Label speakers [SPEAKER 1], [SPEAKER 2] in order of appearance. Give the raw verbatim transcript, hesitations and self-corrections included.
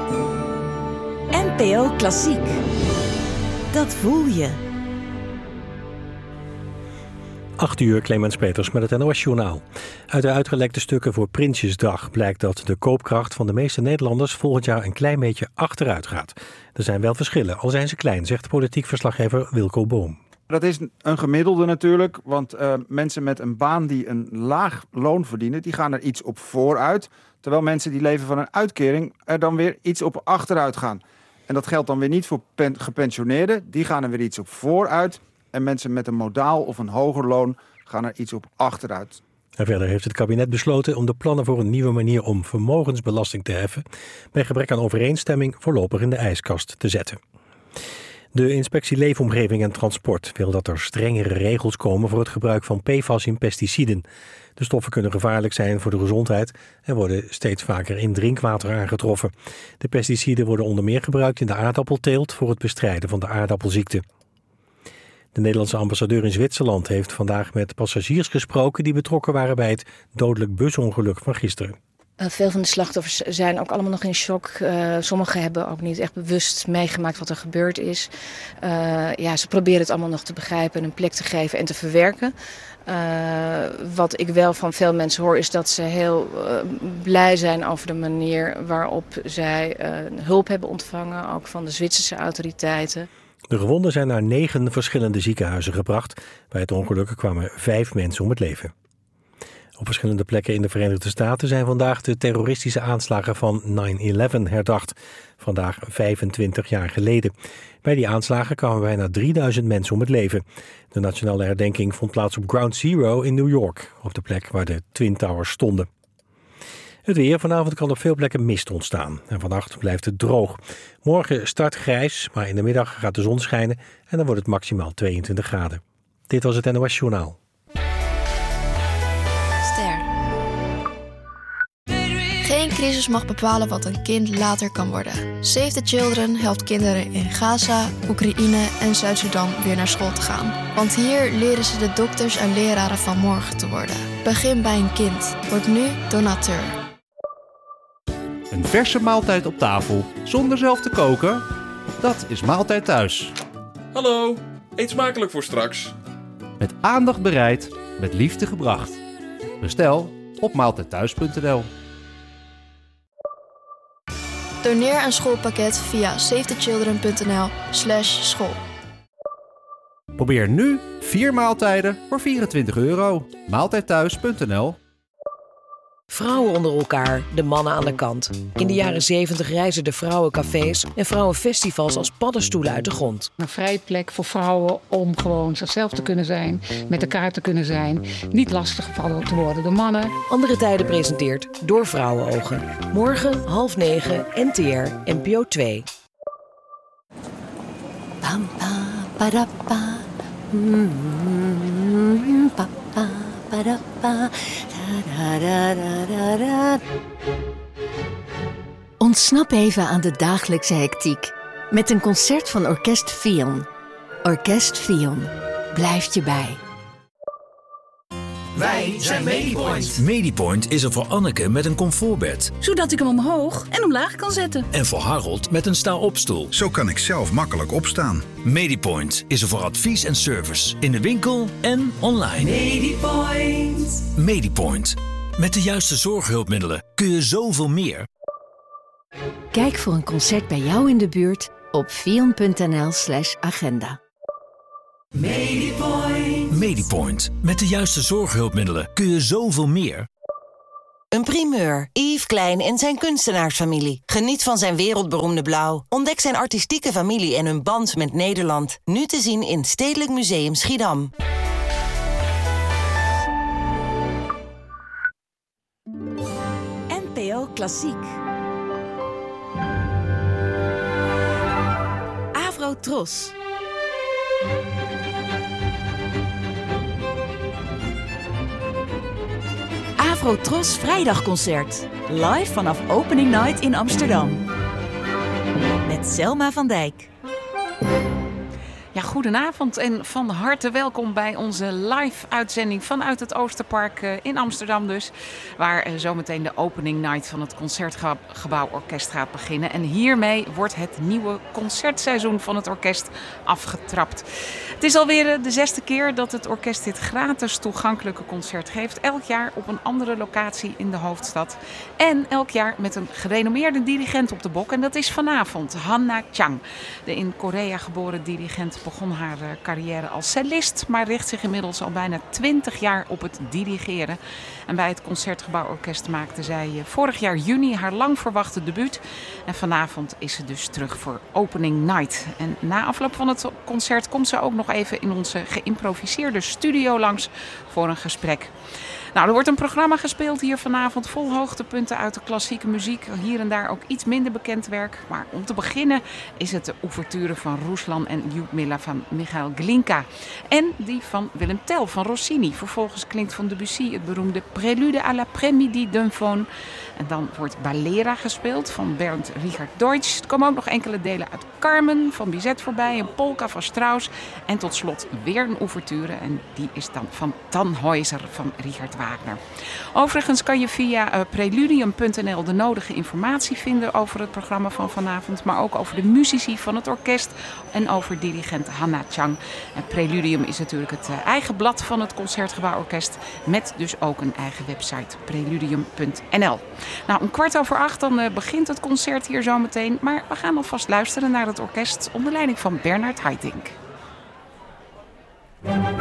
[SPEAKER 1] N P O Klassiek. Dat voel je.
[SPEAKER 2] acht uur, Clemens Peters met het N O S-journaal. Uit de uitgelekte stukken voor Prinsjesdag blijkt dat de koopkracht van de meeste Nederlanders volgend jaar een klein beetje achteruit gaat. Er zijn wel verschillen, al zijn ze klein, zegt politiek verslaggever Wilco Boom.
[SPEAKER 3] Dat is een gemiddelde natuurlijk, want uh, mensen met een baan die een laag loon verdienen, die gaan er iets op vooruit. Terwijl mensen die leven van een uitkering er dan weer iets op achteruit gaan. En dat geldt dan weer niet voor pen- gepensioneerden, die gaan er weer iets op vooruit. En mensen met een modaal of een hoger loon gaan er iets op achteruit.
[SPEAKER 2] En verder heeft het kabinet besloten om de plannen voor een nieuwe manier om vermogensbelasting te heffen bij gebrek aan overeenstemming voorlopig in de ijskast te zetten. De Inspectie Leefomgeving en Transport wil dat er strengere regels komen voor het gebruik van P F A S in pesticiden. De stoffen kunnen gevaarlijk zijn voor de gezondheid en worden steeds vaker in drinkwater aangetroffen. De pesticiden worden onder meer gebruikt in de aardappelteelt voor het bestrijden van de aardappelziekte. De Nederlandse ambassadeur in Zwitserland heeft vandaag met passagiers gesproken die betrokken waren bij het dodelijk busongeluk van gisteren.
[SPEAKER 4] Uh, veel van de slachtoffers zijn ook allemaal nog in shock. Uh, sommigen hebben ook niet echt bewust meegemaakt wat er gebeurd is. Uh, ja, ze proberen het allemaal nog te begrijpen en een plek te geven en te verwerken. Uh, wat ik wel van veel mensen hoor is dat ze heel uh, blij zijn over de manier waarop zij uh, hulp hebben ontvangen. Ook van de Zwitserse autoriteiten.
[SPEAKER 2] De gewonden zijn naar negen verschillende ziekenhuizen gebracht. Bij het ongeluk kwamen vijf mensen om het leven. Op verschillende plekken in de Verenigde Staten zijn vandaag de terroristische aanslagen van nine eleven herdacht. Vandaag vijfentwintig jaar geleden. Bij die aanslagen kwamen bijna drieduizend mensen om het leven. De nationale herdenking vond plaats op Ground Zero in New York, op de plek waar de Twin Towers stonden. Het weer. Vanavond kan op veel plekken mist ontstaan. En vannacht blijft het droog. Morgen start grijs, maar in de middag gaat de zon schijnen en dan wordt het maximaal tweeëntwintig graden. Dit was het N O S Journaal.
[SPEAKER 5] Ster. Geen crisis mag bepalen wat een kind later kan worden. Save the Children helpt kinderen in Gaza, Oekraïne en Zuid-Sudan weer naar school te gaan. Want hier leren ze de dokters en leraren van morgen te worden. Begin bij een kind. Word nu donateur.
[SPEAKER 6] Een verse maaltijd op tafel, zonder zelf te koken? Dat is Maaltijd Thuis.
[SPEAKER 7] Hallo, eet smakelijk voor straks.
[SPEAKER 6] Met aandacht bereid, met liefde gebracht. Bestel op maaltijdthuis punt n l.
[SPEAKER 5] Doneer een schoolpakket via savethechildren punt n l slash school.
[SPEAKER 6] Probeer nu vier maaltijden voor vierentwintig euro. maaltijdthuis punt n l.
[SPEAKER 8] Vrouwen onder elkaar, de mannen aan de kant. In de jaren zeventig reisden de vrouwencafés en vrouwenfestivals als paddenstoelen uit de grond.
[SPEAKER 9] Een vrije plek voor vrouwen om gewoon zichzelf te kunnen zijn, met elkaar te kunnen zijn, niet lastiggevallen te worden door mannen.
[SPEAKER 8] Andere Tijden presenteert door Vrouwenogen. Morgen half negen, N T R, N P O twee.
[SPEAKER 10] Pam, pa, para, pa. Mm, pa, pa, para, pa. Da, da, da, da, da. Ontsnap even aan de dagelijkse hectiek met een concert van Orkest Fion. Orkest Fion blijft je bij.
[SPEAKER 11] Wij zijn Medipoint. Medipoint is er voor Anneke met een comfortbed.
[SPEAKER 12] Zodat ik hem omhoog en omlaag kan zetten.
[SPEAKER 11] En voor Harold met een sta-opstoel.
[SPEAKER 13] Zo kan ik zelf makkelijk opstaan.
[SPEAKER 11] Medipoint is er voor advies en service. In de winkel en online.
[SPEAKER 12] Medipoint.
[SPEAKER 11] Medipoint. Met de juiste zorghulpmiddelen kun je zoveel meer.
[SPEAKER 10] Kijk voor een concert bij jou in de buurt op fion punt n l slash agenda.
[SPEAKER 11] Medipoint. Medipoint. Met de juiste zorghulpmiddelen kun je zoveel meer.
[SPEAKER 14] Een primeur. Yves Klein en zijn kunstenaarsfamilie. Geniet van zijn wereldberoemde blauw. Ontdek zijn artistieke familie en hun band met Nederland. Nu te zien in Stedelijk Museum Schiedam.
[SPEAKER 1] N P O Klassiek. Avro Tros. Avro Tros Vrijdagconcert. Live vanaf Opening Night in Amsterdam. Met Selma van Dijk.
[SPEAKER 15] Ja, goedenavond en van harte welkom bij onze live-uitzending vanuit het Oosterpark in Amsterdam dus. Waar zometeen de opening night van het Concertgebouw Orkest gaat beginnen. En hiermee wordt het nieuwe concertseizoen van het orkest afgetrapt. Het is alweer de zesde keer dat het orkest dit gratis toegankelijke concert geeft. Elk jaar op een andere locatie in de hoofdstad. En elk jaar met een gerenommeerde dirigent op de bok. En dat is vanavond Hanna Chang, de in Korea geboren dirigent. Begon haar carrière als cellist, maar richt zich inmiddels al bijna twintig jaar op het dirigeren. En bij het Concertgebouw Orkest maakte zij vorig jaar juni haar lang verwachte debuut. En vanavond is ze dus terug voor opening night. En na afloop van het concert komt ze ook nog even in onze geïmproviseerde studio langs voor een gesprek. Nou, er wordt een programma gespeeld hier vanavond vol hoogtepunten uit de klassieke muziek. Hier en daar ook iets minder bekend werk. Maar om te beginnen is het de ouverture van Ruslan en Ljudmila van Michail Glinka. En die van Willem Tell van Rossini. Vervolgens klinkt van Debussy het beroemde Prélude à l'après-midi d'un faune. En dan wordt Balera gespeeld van Bernd Richard Deutsch. Er komen ook nog enkele delen uit Carmen van Bizet voorbij. Een polka van Strauss. En tot slot weer een ouverture. En die is dan van Tannhäuser van Richard Wagner. Overigens kan je via uh, preludium punt n l de nodige informatie vinden over het programma van vanavond. Maar ook over de muzici van het orkest en over dirigent Hanna Chang. En Preludium is natuurlijk het uh, eigen blad van het Concertgebouw Orkest. Met dus ook een eigen website, preludium punt n l. Nou, om kwart over acht dan uh, begint het concert hier zometeen. Maar we gaan alvast luisteren naar het orkest onder leiding van Bernard Haitink.